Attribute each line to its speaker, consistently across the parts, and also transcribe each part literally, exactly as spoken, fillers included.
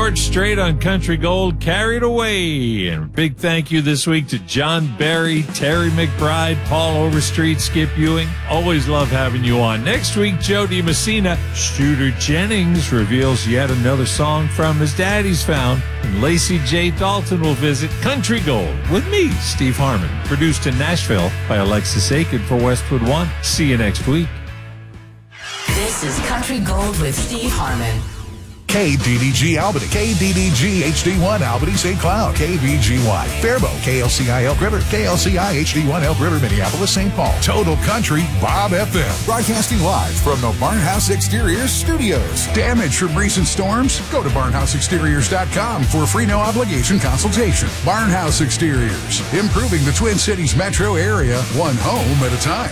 Speaker 1: George Strait on Country Gold, Carried Away. And big thank you this week to John Barry, Terry McBride, Paul Overstreet, Skip Ewing. Always love having you on. Next week, Joe DiMessina, Shooter Jennings reveals yet another song from his daddy's found. And Lacey J. Dalton will visit Country Gold with me, Steve Harmon. Produced in Nashville by Alexis Aiken for Westwood One. See you next week.
Speaker 2: This is Country Gold with Steve Harmon.
Speaker 3: K D D G Albany, K D D G H D one Albany Saint Cloud, K V G Y Faribault, K L C I Elk River, K L C I H D one Elk River, Minneapolis, Saint Paul. Total Country, Bob F M. Broadcasting live from the Barnhouse Exteriors studios. Damage from recent storms? Go to barnhouse exteriors dot com for a free no obligation consultation. Barnhouse Exteriors, improving the Twin Cities metro area, one home at a time.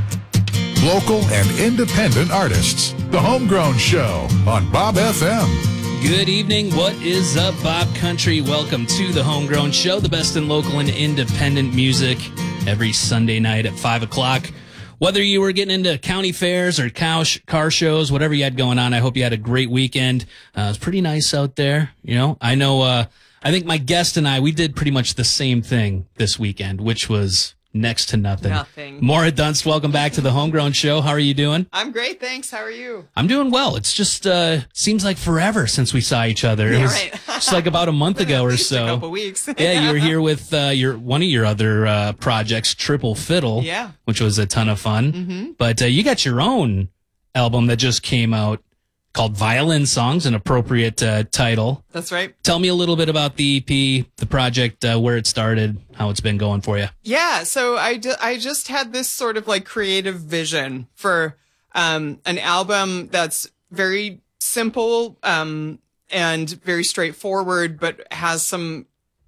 Speaker 3: Local and independent artists. The Homegrown Show on Bob F M.
Speaker 4: Good evening. What is up, Bob Country? Welcome to The Homegrown Show, the best in local and independent music every Sunday night at five o'clock. Whether you were getting into county fairs or cow sh- car shows, whatever you had going on, I hope you had a great weekend. Uh, it was pretty nice out there. You know, I know, uh, I think my guest and I, we did pretty much the same thing this weekend, which was next to nothing.
Speaker 5: Nothing.
Speaker 4: Maura Dunst, welcome back to the Homegrown Show. How are you doing?
Speaker 5: I'm great, thanks. How are you?
Speaker 4: I'm doing well. It's just uh seems like forever since we saw each other. It
Speaker 5: Yeah,
Speaker 4: was
Speaker 5: right.
Speaker 4: just like about a month ago or
Speaker 5: Just
Speaker 4: so.
Speaker 5: a couple weeks.
Speaker 4: Yeah, you were here with uh, your one of your other uh, projects, Triple Fiddle.
Speaker 5: Yeah.
Speaker 4: Which was a ton of fun.
Speaker 5: Mm-hmm.
Speaker 4: But uh, you got your own album that just came out called Violin Songs, an appropriate uh, title.
Speaker 5: That's right.
Speaker 4: Tell me a little bit about the E P, the project, uh, where it started, how it's been going for you.
Speaker 5: Yeah, so I, d- I just had this sort of like creative vision for um, an album that's very simple um, and very straightforward, but has some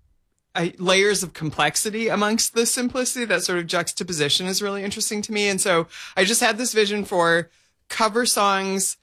Speaker 5: uh, layers of complexity amongst the simplicity. That sort of juxtaposition is really interesting to me. And so I just had this vision for cover songs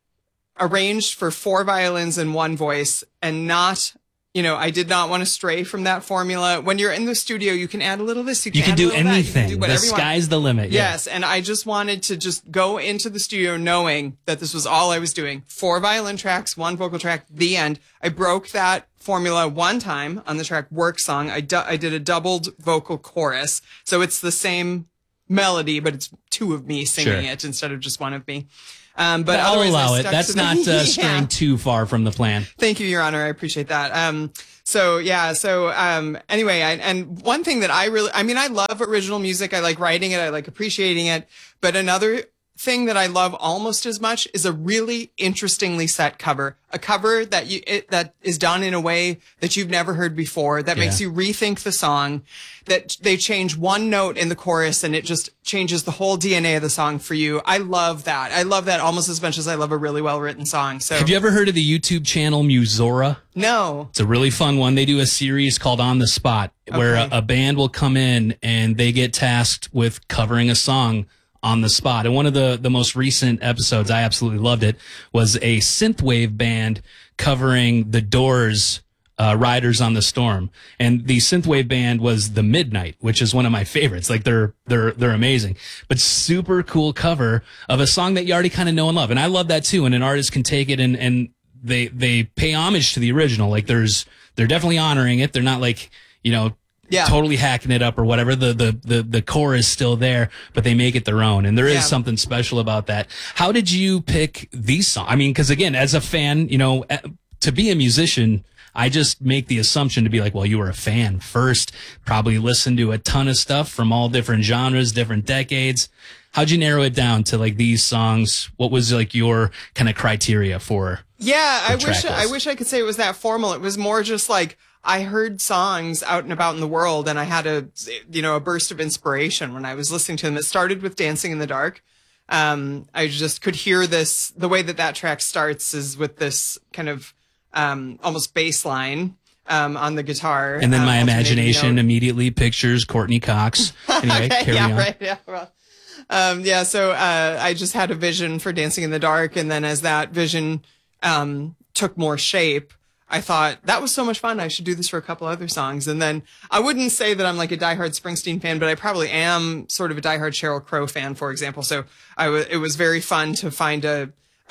Speaker 5: arranged for four violins and one voice, and not, you know, I did not want to stray from that formula. When you're in the studio, you can add a little this, you can,
Speaker 4: You can
Speaker 5: add
Speaker 4: do
Speaker 5: a little that, you
Speaker 4: anything.
Speaker 5: can do
Speaker 4: The
Speaker 5: whatever you want.
Speaker 4: sky's the limit. Yeah.
Speaker 5: Yes, and I just wanted to just go into the studio knowing that this was all I was doing. Four violin tracks, one vocal track, the end. I broke that formula one time on the track Work Song. I, du- I did a doubled vocal chorus, so it's the same melody, but it's two of me singing
Speaker 4: Sure.
Speaker 5: it instead of just one of me. Um, but
Speaker 4: But I'll
Speaker 5: otherwise I
Speaker 4: allow it.
Speaker 5: stuck
Speaker 4: That's
Speaker 5: to the-
Speaker 4: not uh,
Speaker 5: Yeah.
Speaker 4: straying too far from the plan.
Speaker 5: Thank you, Your Honor. I appreciate that. Um, so yeah, so, um, anyway, I, and one thing that I really, I mean, I love original music. I like writing it. I like appreciating it. But another thing that I love almost as much is a really interestingly set cover, a cover that you, it, that is done in a way that you've never heard before, that
Speaker 4: Yeah.
Speaker 5: makes you rethink the song, that they change one note in the chorus and it just changes the whole D N A of the song for you. I love that. I love that almost as much as I love a really well written song. So
Speaker 4: Have you ever heard of the YouTube channel Musora?
Speaker 5: no.
Speaker 4: It's a really fun one. They do a series called On the Spot, where
Speaker 5: Okay.
Speaker 4: a, a band will come in and they get tasked with covering a song on the spot. And one of the, the most recent episodes, I absolutely loved it, was a synthwave band covering the Doors' uh, Riders on the Storm. And the synthwave band was The Midnight, which is one of my favorites. Like they're, they're, they're amazing, but super cool cover of a song that you already kind of know and love. And I love that too. And an artist can take it and, and they, they pay homage to the original. Like there's, they're definitely honoring it. They're not like, you know,
Speaker 5: Yeah.
Speaker 4: totally hacking it up or whatever. The, the, the, the core is still there, but they make it their own. And there is
Speaker 5: Yeah.
Speaker 4: something special about that. How did you pick these songs? I mean, cause again, as a fan, you know, eh, to be a musician, I just make the assumption to be like, well, you were a fan first, probably listened to a ton of stuff from all different genres, different decades. How'd you narrow it down to like these songs? What was like your kind of criteria for?
Speaker 5: Yeah, I
Speaker 4: the
Speaker 5: wish
Speaker 4: track
Speaker 5: I
Speaker 4: list?
Speaker 5: wish I could say it was that formal. It was more just like I heard songs out and about in the world, and I had a you know a burst of inspiration when I was listening to them. It started with "Dancing in the Dark." Um, I just could hear this. The way that that track starts is with this kind of um, almost bass line um, on the guitar,
Speaker 4: And then
Speaker 5: um,
Speaker 4: my
Speaker 5: alternating
Speaker 4: imagination
Speaker 5: note.
Speaker 4: immediately pictures Courtney Cox. Anyway,
Speaker 5: Okay,
Speaker 4: carry
Speaker 5: yeah,
Speaker 4: on.
Speaker 5: right, yeah, well, um, yeah. So uh, I just had a vision for "Dancing in the Dark," and then as that vision um, took more shape, I thought that was so much fun. I should do this for a couple other songs. And then I wouldn't say that I'm like a diehard Springsteen fan, but I probably am sort of a diehard Sheryl Crow fan, for example. So I w- it was very fun to find a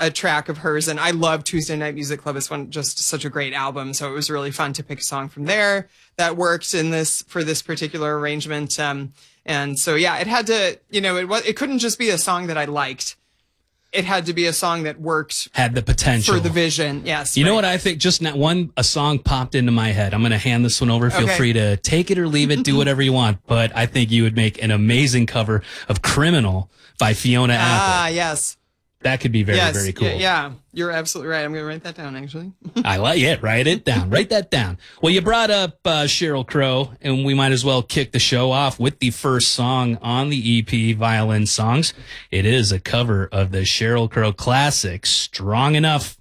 Speaker 5: a track of hers. And I love Tuesday Night Music Club. It's one, just such a great album. So it was really fun to pick a song from there that worked in this, for this particular arrangement. Um, and so, yeah, it had to, you know, it was, it couldn't just be a song that I liked. It had to be a song that worked.
Speaker 4: Had the potential.
Speaker 5: For the vision, yes.
Speaker 4: You
Speaker 5: right.
Speaker 4: know what I think? Just not one, a song popped into my head. I'm going to hand this one over. Feel
Speaker 5: Okay.
Speaker 4: free to take it or leave it. Do whatever you want. But I think you would make an amazing cover of Criminal by Fiona
Speaker 5: Ah,
Speaker 4: Apple.
Speaker 5: yes.
Speaker 4: That could be very,
Speaker 5: yes.
Speaker 4: very cool.
Speaker 5: Yeah, yeah, you're absolutely right. I'm going to write that down, actually.
Speaker 4: I like it. Write it down. Write that down. Well, you brought up uh, Sheryl Crow, and we might as well kick the show off with the first song on the E P, Violin Songs. It is a cover of the Sheryl Crow classic, Strong Enough.